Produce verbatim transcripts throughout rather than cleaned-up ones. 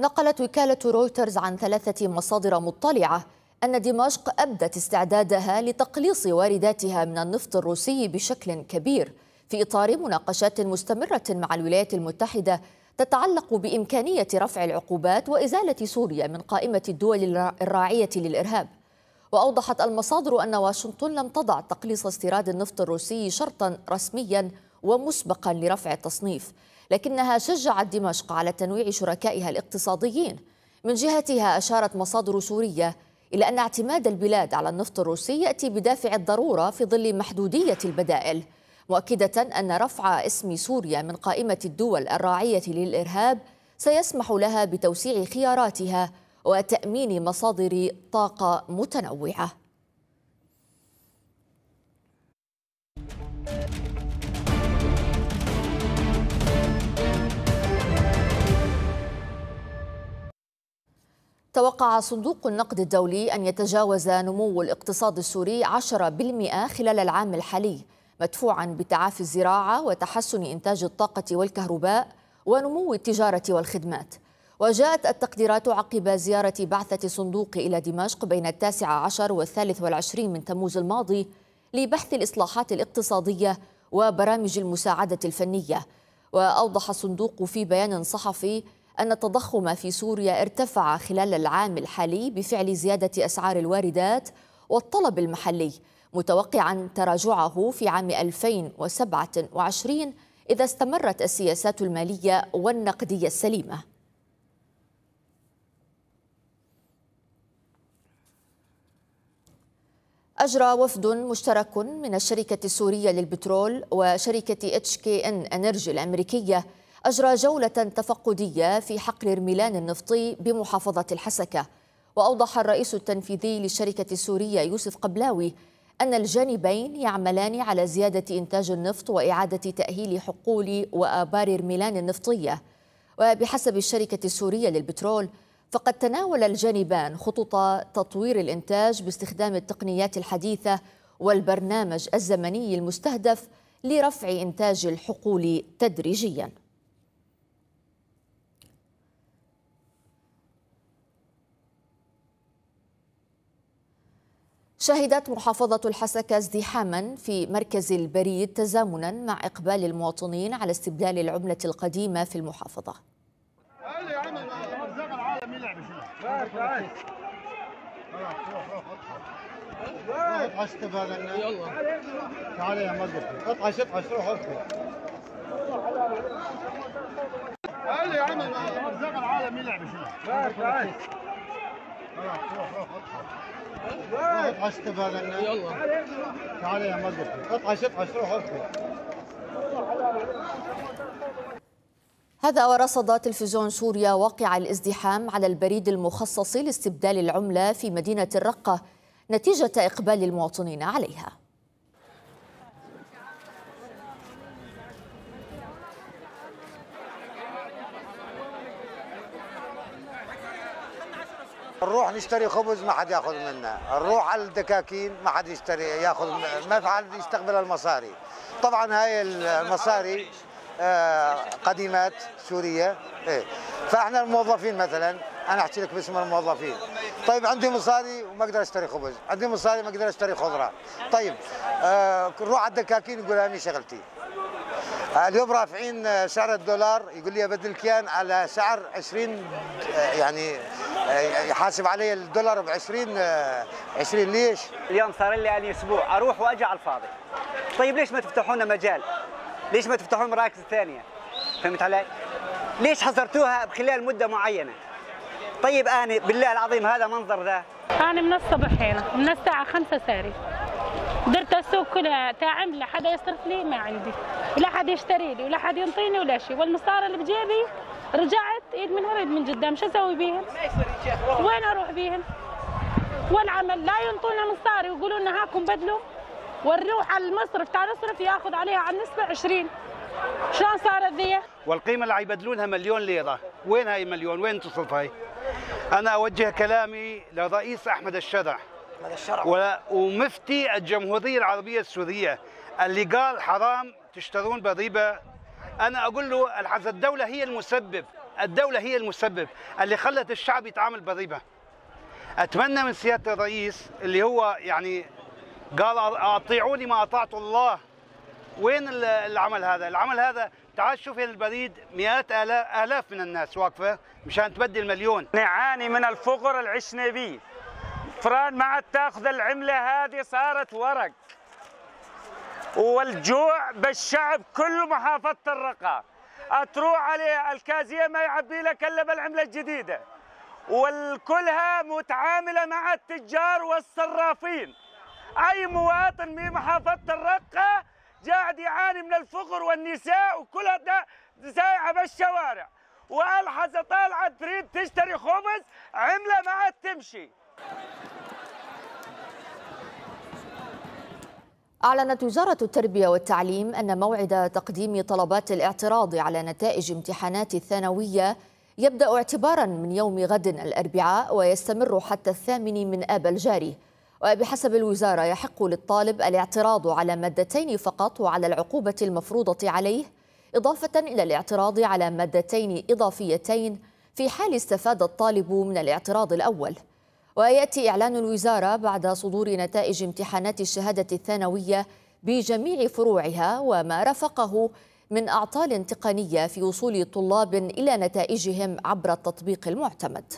نقلت وكالة رويترز عن ثلاثة مصادر مطلعة أن دمشق أبدت استعدادها لتقليص وارداتها من النفط الروسي بشكل كبير في إطار مناقشات مستمرة مع الولايات المتحدة تتعلق بإمكانية رفع العقوبات وإزالة سوريا من قائمة الدول الراعية للإرهاب. وأوضحت المصادر أن واشنطن لم تضع تقليص استيراد النفط الروسي شرطا رسميا ومسبقا لرفع التصنيف، لكنها شجعت دمشق على تنويع شركائها الاقتصاديين. من جهتها أشارت مصادر سورية إلى أن اعتماد البلاد على النفط الروسي يأتي بدافع الضرورة في ظل محدودية البدائل، مؤكدة أن رفع اسم سوريا من قائمة الدول الراعية للإرهاب سيسمح لها بتوسيع خياراتها وتأمين مصادر طاقة متنوعة. توقع صندوق النقد الدولي أن يتجاوز نمو الاقتصاد السوري عشرة بالمئة خلال العام الحالي، مدفوعا بتعافي الزراعة وتحسن إنتاج الطاقة والكهرباء ونمو التجارة والخدمات. وجاءت التقديرات عقب زيارة بعثة الصندوق إلى دمشق بين التاسع عشر والثالث والعشرين من تموز الماضي لبحث الإصلاحات الاقتصادية وبرامج المساعدة الفنية. وأوضح الصندوق في بيان صحفي أن التضخم في سوريا ارتفع خلال العام الحالي بفعل زيادة أسعار الواردات والطلب المحلي، متوقعا تراجعه في عام ألفين وسبعة وعشرين إذا استمرت السياسات المالية والنقدية السليمة. أجرى وفد مشترك من الشركة السورية للبترول وشركة اتش كي ان انرجي الأمريكية أجرى جولة تفقدية في حقل رميلان النفطي بمحافظة الحسكة. وأوضح الرئيس التنفيذي للشركة السورية يوسف قبلاوي أن الجانبين يعملان على زيادة إنتاج النفط وإعادة تأهيل حقول وآبار رميلان النفطية. وبحسب الشركة السورية للبترول فقد تناول الجانبان خطط تطوير الإنتاج باستخدام التقنيات الحديثة والبرنامج الزمني المستهدف لرفع إنتاج الحقول تدريجياً. شهدت محافظة الحسكة ازدحاما في مركز البريد تزامنا مع إقبال المواطنين على استبدال العملة القديمة في المحافظة. هذا ورصد تلفزيون سوريا واقع الازدحام على البريد المخصص لاستبدال العملة في مدينة الرقة نتيجة إقبال المواطنين عليها. نروح نشتري خبز ما حد ياخذ منا، نروح على الدكاكين ما حد يشتري ياخذ، ما في حد يستقبل المصاري. طبعا هاي المصاري قديمات سوريه، إيه. فاحنا الموظفين مثلا، انا احكي لك باسم الموظفين، طيب عندي مصاري وما اقدر اشتري خبز، عندي مصاري ما اقدر اشتري خضره، طيب آه نروح على الدكاكين يقول هذه شغلتي. اليوم رافعين سعر الدولار، يقول لي ابدل الكيان على سعر عشرين، يعني يحاسب علي الدولار ب عشرين عشرين. ليش؟ اليوم صار لي يعني اسبوع اروح واجي على الفاضي. طيب ليش ما تفتحوا لنا مجال؟ ليش ما تفتحون مراكز ثانيه؟ فهمت علي؟ ليش حصرتوها بخلال مده معينه؟ طيب انا بالله العظيم هذا منظر ذا. انا من الصبح هنا من الساعه خمسة ساري، درت السوق كلها تاعم، لا حدا يصرف لي، ما عندي ولا حد يشتري لي ولا حد ينطيني ولا شيء، والمصاري اللي بجيبي رجعت ايد من ورا ايد من قدام، شو اسوي بيهم؟ وين اروح بيهم؟ والعمل لا ينطونا مصاري ويقولوا لنا هاكم بدلوا، ونروح على المصرف تاع نصرف ياخذ عليها على النسبه عشرين. شلون صارت ذي؟ والقيمه اللي يبدلونها مليون ليره، وين هاي مليون؟ وين تصرف هاي؟ انا اوجه كلامي لرئيس احمد الشرع ومفتي الجمهوريه العربيه السوريه اللي قال حرام تشترون بالربا. انا اقول له الحظ الدوله هي المسبب، الدولة هي المسبب اللي خلت الشعب يتعامل بالربا. أتمنى من سيادة الرئيس اللي هو يعني قال أطيعوني ما أطعت الله، وين العمل هذا؟ العمل هذا تعال شوف البريد مئات آلاف, آلاف من الناس واقفة مشان تبدل مليون. نعاني من الفقر اللي عشنا به. فران ما عاد تاخذ العملة هذه صارت ورق، والجوع بالشعب كله محافظة الرقة. تروح عليه الكازية ما يعبي لك الا بالعملة الجديدة، والكلها متعاملة مع التجار والصرافين. أي مواطن من محافظة الرقة قاعد يعاني من الفقر، والنساء وكلها سايعة بالشوارع، والحظة طالعة تريد تشتري خبز عملة ما عاد تمشي. أعلنت وزارة التربية والتعليم أن موعد تقديم طلبات الاعتراض على نتائج امتحانات الثانوية يبدأ اعتباراً من يوم غد الأربعاء ويستمر حتى الثامن من آب الجاري. وبحسب الوزارة يحق للطالب الاعتراض على مادتين فقط وعلى العقوبة المفروضة عليه، إضافة إلى الاعتراض على مادتين إضافيتين في حال استفاد الطالب من الاعتراض الأول. ويأتي إعلان الوزارة بعد صدور نتائج امتحانات الشهادة الثانوية بجميع فروعها وما رافقه من أعطال تقنية في وصول طلاب إلى نتائجهم عبر التطبيق المعتمد.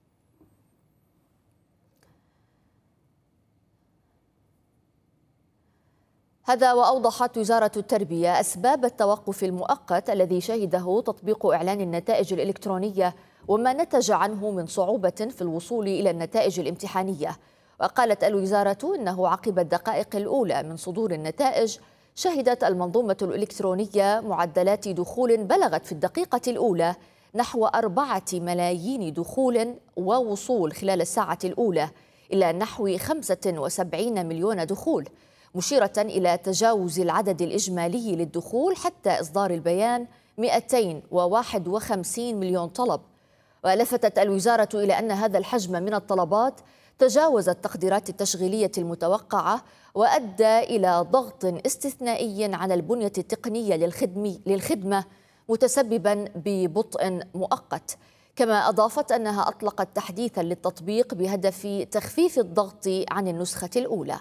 هذا وأوضحت وزارة التربية أسباب التوقف المؤقت الذي شهده تطبيق إعلان النتائج الإلكترونية وما نتج عنه من صعوبة في الوصول إلى النتائج الامتحانية. وقالت الوزارة إنه عقب الدقائق الأولى من صدور النتائج شهدت المنظومة الإلكترونية معدلات دخول بلغت في الدقيقة الأولى نحو أربعة ملايين دخول ووصول خلال الساعة الأولى إلى نحو خمسة وسبعين مليون دخول، مشيرة إلى تجاوز العدد الإجمالي للدخول حتى إصدار البيان مئتين وواحد وخمسين مليون طلب. ولفتت الوزارة إلى أن هذا الحجم من الطلبات تجاوز التقديرات التشغيلية المتوقعة وأدى إلى ضغط استثنائي على البنية التقنية للخدمة متسببا ببطء مؤقت. كما أضافت أنها أطلقت تحديثا للتطبيق بهدف تخفيف الضغط عن النسخة الأولى.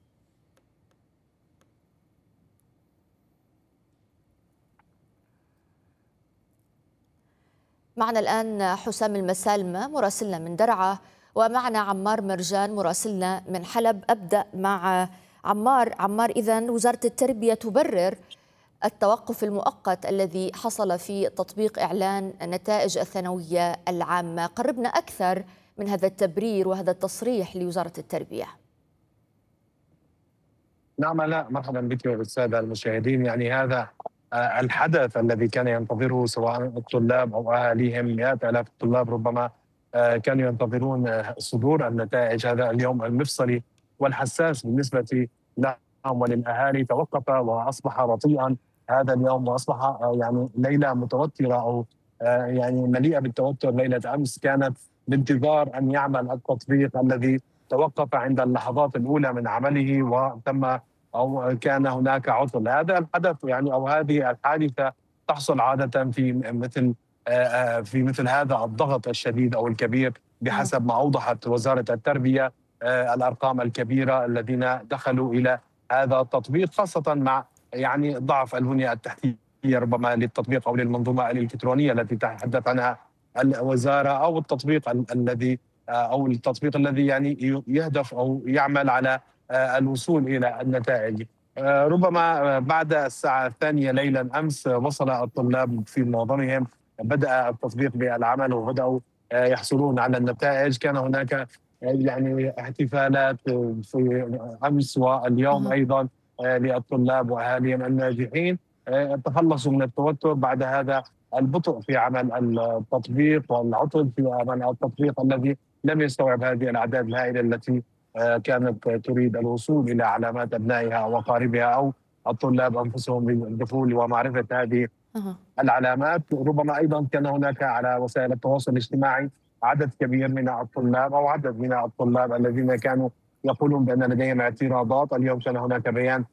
معنا الآن حسام المسالمة مراسلنا من درعا، ومعنا عمار مرجان مراسلنا من حلب. أبدأ مع عمار. عمار، إذن وزارة التربية تبرر التوقف المؤقت الذي حصل في تطبيق إعلان نتائج الثانوية العامة. قربنا أكثر من هذا التبرير وهذا التصريح لوزارة التربية. نعم، لا مرحبا بك والسادة المشاهدين. يعني هذا الحدث الذي كان ينتظره سواء الطلاب أو أهاليهم، مئات آلاف الطلاب ربما كانوا ينتظرون صدور النتائج. هذا اليوم المفصلي والحساس بالنسبة لهم وللأهالي توقف وأصبح بطيئا هذا اليوم، وأصبح يعني ليلة متوترة أو يعني مليئة بالتوتر. ليلة أمس كانت بانتظار أن يعمل التطبيق الذي توقف عند اللحظات الأولى من عمله وتم أو كان هناك عطل. هذا الحدث يعني أو هذه الحادثة تحصل عادة في مثل في مثل هذا الضغط الشديد أو الكبير بحسب ما أوضحت وزارة التربية. الأرقام الكبيرة الذين دخلوا إلى هذا التطبيق، خاصة مع يعني ضعف البنية التحتية ربما للتطبيق أو للمنظومة الإلكترونية التي تحدث عنها الوزارة، أو التطبيق الذي أو التطبيق الذي يعني يهدف أو يعمل على الوصول إلى النتائج. ربما بعد الساعة الثانية ليلا أمس وصل الطلاب في معظمهم، بدأ التطبيق بالعمل وبدأوا يحصلون على النتائج. كان هناك يعني احتفالات في أمس واليوم أيضا للطلاب وأهاليهم الناجحين، تخلصوا من التوتر بعد هذا البطء في عمل التطبيق والعطل في عمل التطبيق الذي لم يستوعب هذه الأعداد الهائلة التي كانت تريد الوصول إلى علامات أبنائها أو أقاربها أو الطلاب أنفسهم بالدخول ومعرفة هذه العلامات. ربما أيضا كان هناك على وسائل التواصل الاجتماعي عدد كبير من الطلاب أو عدد من الطلاب الذين كانوا يقولون بأن لديهم اعتراضات. اليوم كان هناك بيان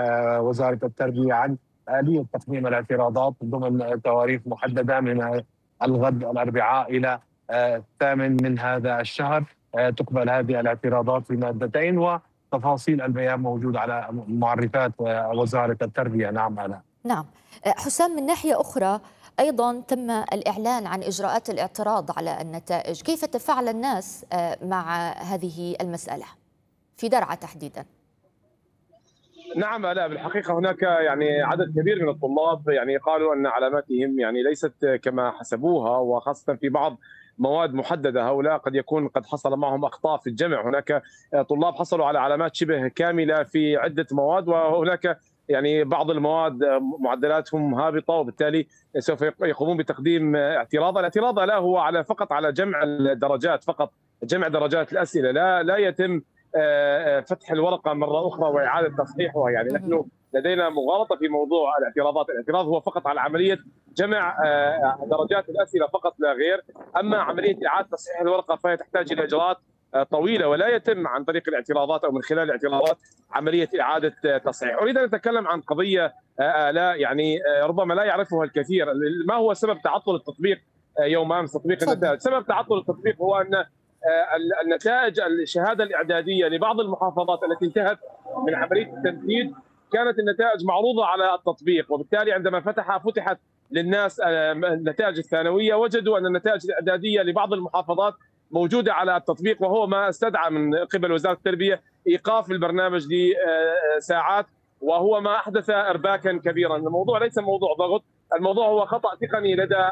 لوزارة التربية عن آلية تقديم الاعتراضات ضمن تواريخ محددة من الغد الأربعاء إلى الثامن من هذا الشهر تقبل هذه الاعتراضات في مادتين، وتفاصيل البيان موجود على معرفات وزارة التربية. نعم أنا. نعم حسام، من ناحية أخرى أيضا تم الإعلان عن إجراءات الاعتراض على النتائج، كيف تفاعل الناس مع هذه المسألة في درعا تحديدا؟ نعم لا، بالحقيقة هناك يعني عدد كبير من الطلاب يعني قالوا أن علاماتهم يعني ليست كما حسبوها، وخاصة في بعض مواد محددة. هؤلاء قد يكون قد حصل معهم أخطاء في الجمع، هناك طلاب حصلوا على علامات شبه كاملة في عدة مواد، وهناك يعني بعض المواد معدلاتهم هابطة، وبالتالي سوف يقومون بتقديم اعتراض. الاعتراض لا هو على فقط على جمع الدرجات، فقط جمع درجات الأسئلة، لا لا يتم فتح الورقة مرة أخرى وإعادة تصحيحها. يعني نحن لدينا مغالطة في موضوع الاعتراضات، الاعتراض هو فقط على عملية جمع درجات الأسئلة فقط لا غير. أما عملية إعادة تصحيح الورقة فهي تحتاج إلى إجراءات طويلة، ولا يتم عن طريق الاعتراضات أو من خلال الاعتراضات عملية إعادة تصحيح. أريد أن أتكلم عن قضية لا يعني ربما لا يعرفها الكثير. ما هو سبب تعطل التطبيق يوم أمس، تطبيق النتائج؟ سبب تعطل التطبيق هو أن النتائج الشهادة الإعدادية لبعض المحافظات التي انتهت من عملية التنفيذ كانت النتائج معروضة على التطبيق، وبالتالي عندما فتحها فتحت للناس النتائج الثانوية، وجدوا أن النتائج الإعدادية لبعض المحافظات موجودة على التطبيق، وهو ما استدعى من قبل وزارة التربية إيقاف البرنامج لساعات، وهو ما أحدث إرباكا كبيرا. الموضوع ليس موضوع ضغط، الموضوع هو خطأ تقني لدى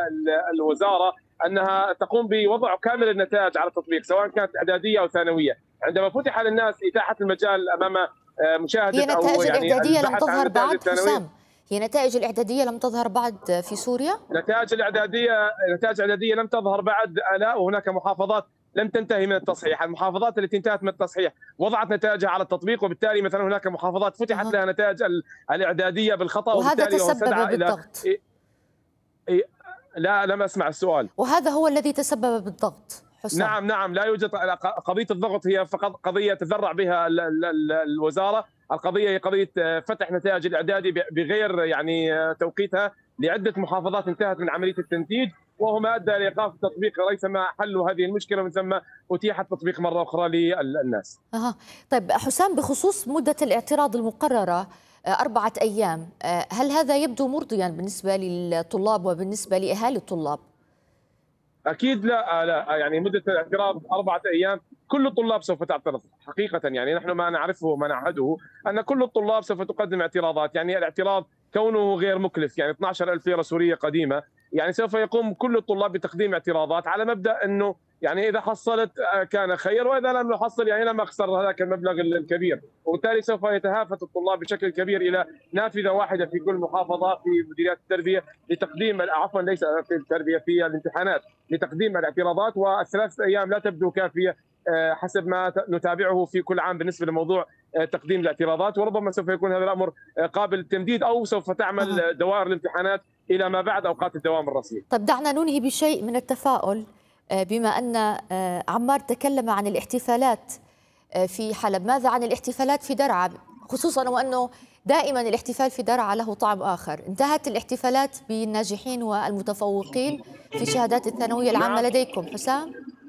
الوزارة أنها تقوم بوضع كامل النتائج على التطبيق سواء كانت إعدادية أو ثانوية. عندما فتح للناس إتاحة المجال أمام مشاهدة هي نتائج أو يعني الإعدادية لم تظهر بعد حسام، هي نتائج الإعدادية لم تظهر بعد في سوريا؟ نتائج الإعدادية نتائج الإعدادية لم تظهر بعد، لا، وهناك محافظات لم تنتهي من التصحيح. المحافظات التي انتهت من التصحيح وضعت نتائجها على التطبيق، وبالتالي مثلا هناك محافظات فتحت أه. لها نتائج الإعدادية بالخطأ، وهذا تسبب بالضغط. إلى... لا لم أسمع السؤال. وهذا هو الذي تسبب بالضغط حسام. نعم نعم لا يوجد قضية الضغط، هي فقط قضية تذرع بها ال ال ال الوزارة. القضية هي قضية فتح نتائج الإعدادي بغير يعني توقيتها لعدة محافظات انتهت من عملية التنتيج، وهو ما أدى لإيقاف التطبيق وليس ما حل هذه المشكلة، ومن ثم أتيح التطبيق مرة أخرى للناس. أه. طيب حسام، بخصوص مدة الاعتراض المقررة أربعة أيام، هل هذا يبدو مرضيا بالنسبة للطلاب وبالنسبة لأهالي الطلاب؟ أكيد لا لا يعني مدة الاعتراض أربعة أيام، كل الطلاب سوف تعترض حقيقة. يعني نحن ما نعرفه وما نعهده أن كل الطلاب سوف تقدم اعتراضات. يعني الاعتراض كونه غير مكلف، يعني اثنعش ألف ليرة سورية قديمة، يعني سوف يقوم كل الطلاب بتقديم اعتراضات على مبدأ أنه يعني إذا حصلت كان خير، وإذا لم نحصل يعني لم أخسر هذاك المبلغ الكبير. وبالتالي سوف يتهافت الطلاب بشكل كبير إلى نافذة واحدة في كل محافظة في مديريات التربية لتقديم عفوا ليس في التربية في الامتحانات لتقديم الاعتراضات. والثلاث أيام لا تبدو كافية حسب ما نتابعه في كل عام بالنسبة لموضوع تقديم الاعتراضات، وربما سوف يكون هذا الأمر قابل للتمديد أو سوف تعمل دوائر الامتحانات إلى ما بعد أوقات الدوام الرسمي. طب دعنا ننهي بشيء من التفاؤل، بما أن عمار تكلم عن الاحتفالات في حلب، ماذا عن الاحتفالات في درعا، خصوصا وأنه دائما الاحتفال في درعا له طعم آخر؟ انتهت الاحتفالات بالناجحين والمتفوقين في شهادات الثانوية العامة لديكم حسام؟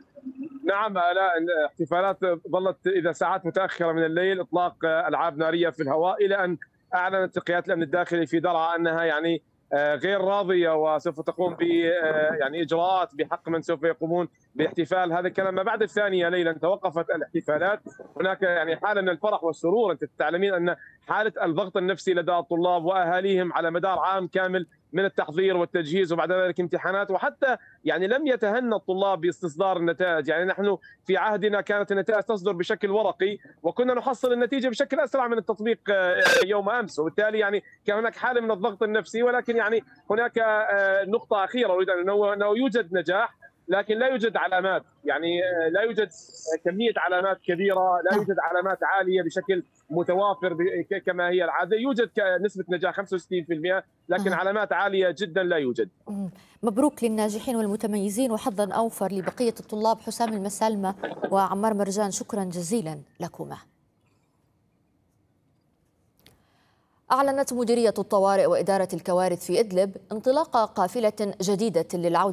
نعم لا، الاحتفالات ظلت إذا ساعات متأخرة من الليل إطلاق ألعاب نارية في الهواء، إلى أن أعلنت قيادة الأمن الداخلي في درعا أنها يعني غير راضية وسوف تقوم ب يعني إجراءات بحق من سوف يقومون بالاحتفال. هذا الكلام ما بعد الثانية ليلا توقفت الاحتفالات. هناك يعني حالة من الفرح والسرور. أنت تعلمين أن حالة الضغط النفسي لدى الطلاب وأهاليهم على مدار عام كامل من التحضير والتجهيز وبعد ذلك امتحانات، وحتى يعني لم يتهنى الطلاب باستصدار النتائج. يعني نحن في عهدنا كانت النتائج تصدر بشكل ورقي وكنا نحصل النتيجة بشكل أسرع من التطبيق يوم أمس، وبالتالي يعني كان هناك حالة من الضغط النفسي. ولكن يعني هناك نقطة أخيرة أريد أنه يوجد نجاح لكن لا يوجد علامات، يعني لا يوجد كمية علامات كبيرة، لا يوجد علامات عالية بشكل متوافر كما هي العادة. يوجد نسبة نجاح خمسة وستين بالمئة لكن علامات عالية جدا لا يوجد. مبروك للناجحين والمتميزين وحظا أوفر لبقية الطلاب. حسام المسالمة وعمار مرجان، شكرا جزيلا لكما. أعلنت مديرية الطوارئ وإدارة الكوارث في إدلب انطلاق قافلة جديدة للعودة